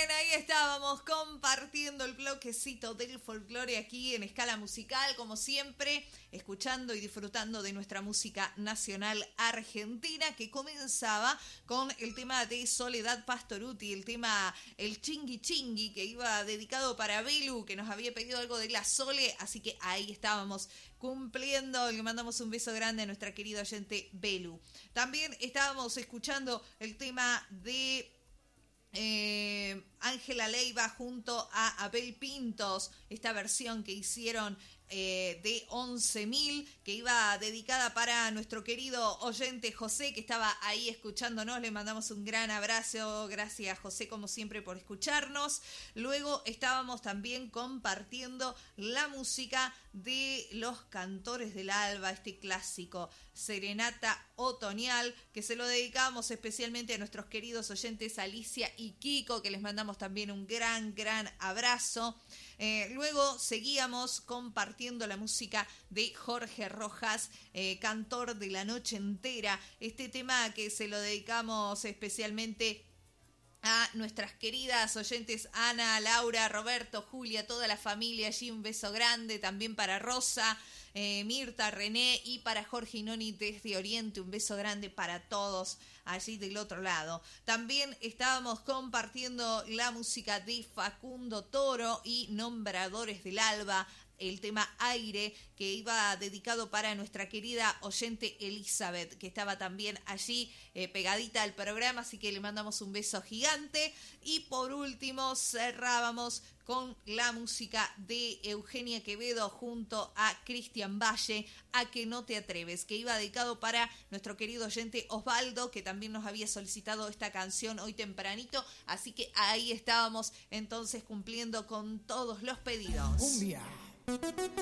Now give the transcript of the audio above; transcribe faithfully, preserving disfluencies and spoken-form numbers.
bien, ahí estábamos compartiendo el bloquecito del folclore aquí en Escala Musical, como siempre, escuchando y disfrutando de nuestra música nacional argentina, que comenzaba con el tema de Soledad Pastorutti, el tema El Chingui Chingui, que iba dedicado para Belu, que nos había pedido algo de la Sole, así que ahí estábamos cumpliendo. Le mandamos un beso grande a nuestra querida oyente Belu. También estábamos escuchando el tema de eh, Ángela Leiva junto a Abel Pintos, esta versión que hicieron eh, de once mil, que iba dedicada para nuestro querido oyente José, que estaba ahí escuchándonos. Le mandamos un gran abrazo. Gracias, José, como siempre, por escucharnos. Luego estábamos también compartiendo la música de Los Cantores del Alba, este clásico Serenata Otoñal, que se lo dedicamos especialmente a nuestros queridos oyentes Alicia y Kiko, que les mandamos también un gran, gran abrazo. Eh, luego seguíamos compartiendo la música de Jorge Rojas, eh, cantor de La Noche Entera, este tema que se lo dedicamos especialmente a nuestras queridas oyentes Ana, Laura, Roberto, Julia, toda la familia allí, un beso grande también para Rosa, eh, Mirta, René y para Jorge y Noni desde Oriente, un beso grande para todos allí del otro lado. También estábamos compartiendo la música de Facundo Toro y Nombradores del Alba, el tema Aire, que iba dedicado para nuestra querida oyente Elizabeth, que estaba también allí eh, pegadita al programa, así que le mandamos un beso gigante. Y por último cerrábamos con la música de Eugenia Quevedo junto a Cristian Valle, A que no te atreves, que iba dedicado para nuestro querido oyente Osvaldo, que también nos había solicitado esta canción hoy tempranito, así que ahí estábamos entonces cumpliendo con todos los pedidos. Cumbia.